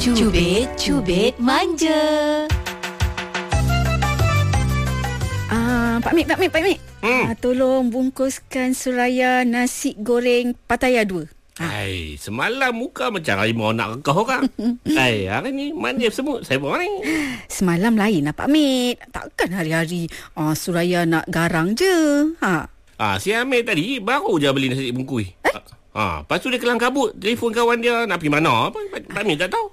Cubit Manja. Pak Mik. Tolong bungkuskan Suraya nasi goreng Pattaya 2. Hai, semalam muka macam harimau nak kekah orang. Hai, hari ni manis semut. Saya buat ni. Semalam lain lah Pak Mik. Takkan hari-hari Suraya nak garang je. Si Amir tadi baru je beli nasi bungkus. Lepas tu dia kelang kabut. Telefon kawan dia nak pergi mana. Pak Mik tak tahu.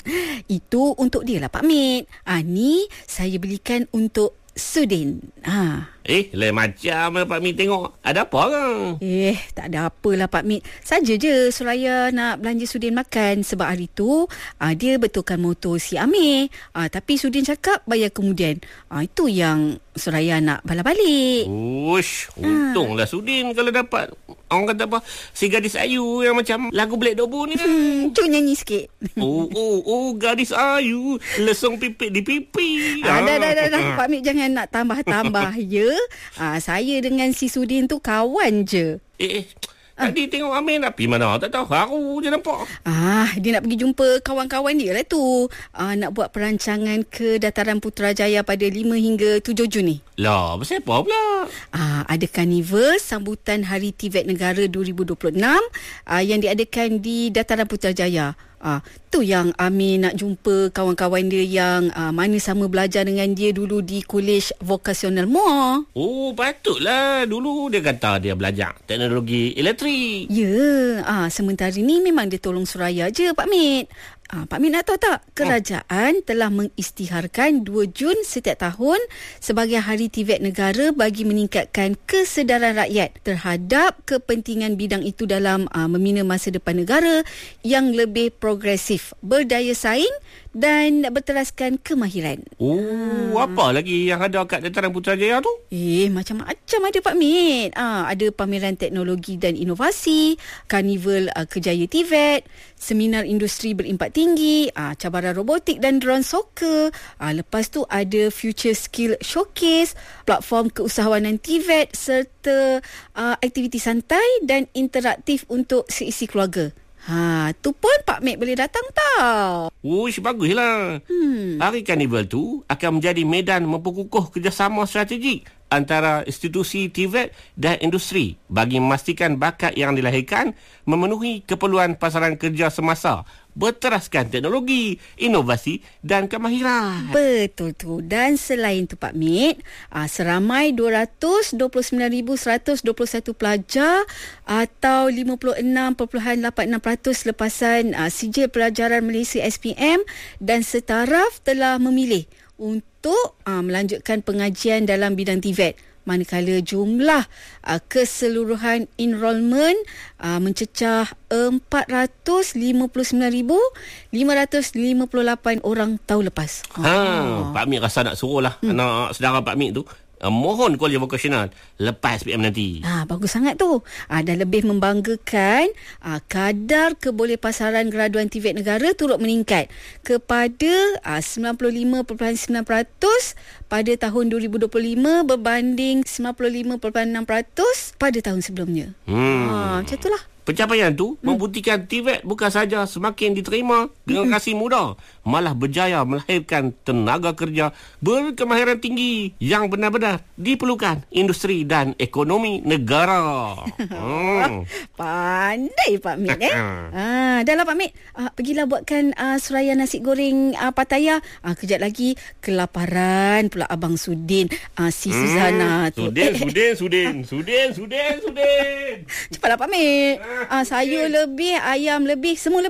Itu untuk dia lah Pak Mik. Ni saya belikan untuk Sudin. Lain macam Pak Mik tengok. Ada apa kan? Tak ada apalah Pak Mik. Saja je Suraya nak belanja Sudin makan. Sebab hari tu dia betulkan motor si Amir. Tapi Sudin cakap bayar kemudian. Itu yang Suraya nak balik. Untunglah Sudin kalau dapat. Orang kata apa? Si gadis ayu yang macam lagu Black Dobu ni kan. Cuba nyanyi sikit. Gadis ayu lesong pipit di pipi. Dah. Pak Mik jangan nak tambah-tambah ya. Saya dengan si Sudin tu kawan je. Tadi tengok Amir nak pergi mana? Tak tahu. Baru je nampak. Dia nak pergi jumpa kawan-kawan dia lah tu. Nak buat perancangan ke Dataran Putrajaya pada 5 hingga 7 Jun ni. Lah, pasal apa pula? Ada karnival sambutan Hari TVET Negara 2026 yang diadakan di Dataran Putrajaya. Tu yang Amir nak jumpa kawan-kawan dia yang mana sama belajar dengan dia dulu di Kolej Vokasional Muar. Patutlah. Dulu dia kata dia belajar teknologi elektrik. Ya, sementara ni memang dia tolong Suraya je Pak Mik. Pak Mik nak tahu tak? Kerajaan telah mengisytiharkan 2 Jun setiap tahun sebagai Hari TVET Negara bagi meningkatkan kesedaran rakyat terhadap kepentingan bidang itu dalam membina masa depan negara yang lebih progresif, berdaya saing dan berteraskan kemahiran. Apa lagi yang ada kat Dataran Putrajaya tu? Macam-macam ada Pak Mik. Ada pameran teknologi dan inovasi, karnival Kejaya TVET, seminar industri berimpak tinggi, cabaran robotik dan drone soccer. Lepas tu ada Future Skill Showcase, platform keusahawanan TVET serta aktiviti santai dan interaktif untuk seisi keluarga. Tu pun Pak Mik boleh datang tau. Baguslah. Hari karnival tu akan menjadi medan memperkukuh kerjasama strategik antara institusi TVET dan industri bagi memastikan bakat yang dilahirkan memenuhi keperluan pasaran kerja semasa, berteraskan teknologi, inovasi dan kemahiran. Betul tu. Dan selain tu Pak Mik, seramai 229,121 pelajar atau 56.86% lepasan sijil pelajaran Malaysia SPM dan setaraf telah memilih untuk melanjutkan pengajian dalam bidang TVET. Manakala jumlah keseluruhan enrolment mencecah 459,558 orang tahun lepas. Pak Mik rasa nak suruh lah anak saudara Pak Mik tu mohon Kolej Vokasional lepas SPM nanti. Bagus sangat tu. Dah lebih membanggakan kadar kebolehpasaran graduan TVET negara turut meningkat kepada 95.9% pada tahun 2025 berbanding 95.6% pada tahun sebelumnya. Macam itulah. Pencapaian tu membuktikan TVET bukan saja semakin diterima generasi muda, malah berjaya melahirkan tenaga kerja berkemahiran tinggi yang benar-benar diperlukan industri dan ekonomi negara. Pandai Pak Mik dah lah Pak Mik, pergilah buatkan Suraya nasi goreng Pattaya. Kejap lagi kelaparan pula Abang Sudin, si Suzana tu. Sudin. Cepatlah Pak Mik. Sayur lebih, ayam lebih, semua lebih.